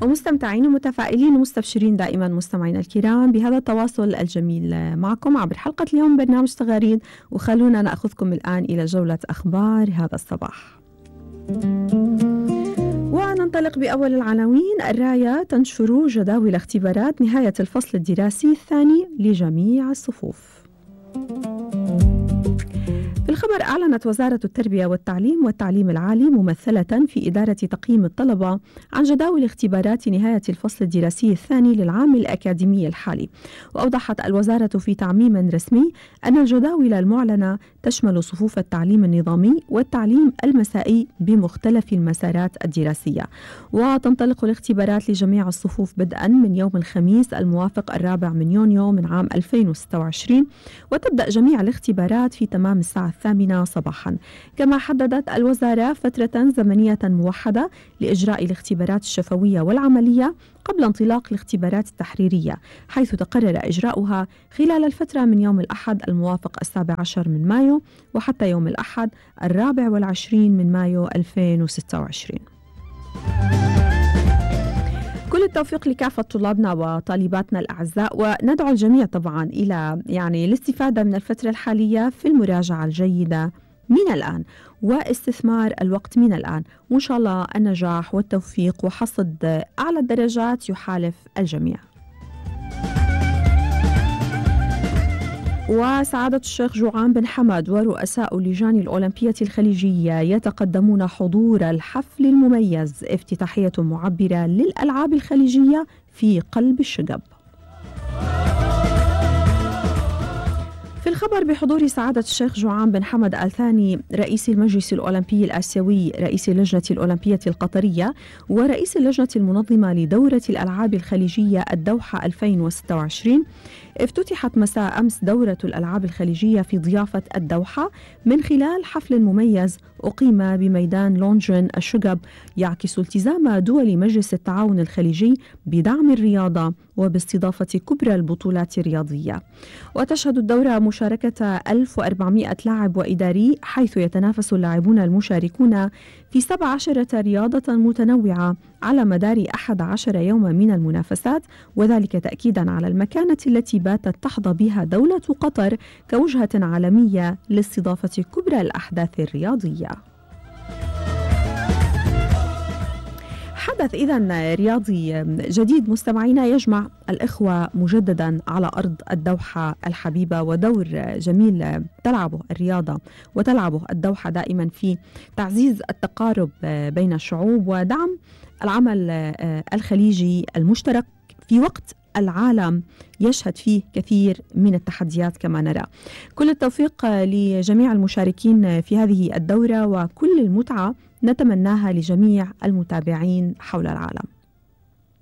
ومستمتعين ومتفائلين ومستبشرين دائما مستمعينا الكرام بهذا التواصل الجميل معكم عبر حلقة اليوم برنامج تغاريد. وخلونا نأخذكم الآن إلى جولة أخبار هذا الصباح. وننطلق بأول العناوين. الراية تنشر جداول اختبارات نهاية الفصل الدراسي الثاني لجميع الصفوف. في الخبر، أعلنت وزارة التربية والتعليم العالي ممثلة في إدارة تقييم الطلبة عن جداول اختبارات نهاية الفصل الدراسي الثاني للعام الأكاديمي الحالي. وأوضحت الوزارة في تعميم رسمي أن الجداول المعلنة تشمل صفوف التعليم النظامي والتعليم المسائي بمختلف المسارات الدراسية. وتنطلق الاختبارات لجميع الصفوف بدءا من يوم الخميس الموافق 4 يونيو من عام 2026، وتبدأ جميع الاختبارات في تمام الساعة 8 صباحا. كما حددت الوزارة فترة زمنية موحدة لإجراء الاختبارات الشفوية والعملية قبل انطلاق الاختبارات التحريرية، حيث تقرر إجراؤها خلال الفترة من يوم الأحد الموافق 17 من مايو وحتى يوم الأحد 24 من مايو 2026. كل التوفيق لكافة طلابنا وطالباتنا الأعزاء، وندعو الجميع طبعا إلى الاستفادة من الفترة الحالية في المراجعة الجيدة من الآن واستثمار الوقت من الآن، وإن شاء الله النجاح والتوفيق وحصد أعلى الدرجات يحالف الجميع. وسعادة الشيخ جوعان بن حمد ورؤساء اللجان الأولمبية الخليجية يتقدمون حضور الحفل المميز افتتاحية معبرة للألعاب الخليجية في قلب الشقب. في الخبر، بحضور سعادة الشيخ جوعان بن حمد آل ثاني رئيس المجلس الأولمبي الآسيوي، رئيس اللجنة الأولمبية القطرية، ورئيس اللجنة المنظمة لدورة الألعاب الخليجية الدوحة 2026، افتتحت مساء أمس دورة الألعاب الخليجية في ضيافة الدوحة من خلال حفل مميز أقيم بميدان لونجرن الشقب، يعكس التزام دول مجلس التعاون الخليجي بدعم الرياضة وباستضافة كبرى البطولات الرياضية. وتشهد الدورة مشاركة 1400 لاعب وإداري، حيث يتنافس اللاعبون المشاركون في 17 رياضة متنوعة على مدار 11 يوما من المنافسات، وذلك تأكيدا على المكانة التي باتت تحظى بها دولة قطر كوجهة عالمية لاستضافة كبرى الأحداث الرياضية. حدث إذن رياضي جديد مستمعينا يجمع الإخوة مجددا على أرض الدوحة الحبيبة، ودور جميل تلعبه الرياضة وتلعبه الدوحة دائما في تعزيز التقارب بين الشعوب ودعم العمل الخليجي المشترك في وقت العالم يشهد فيه كثير من التحديات كما نرى. كل التوفيق لجميع المشاركين في هذه الدورة، وكل المتعة نتمناها لجميع المتابعين حول العالم.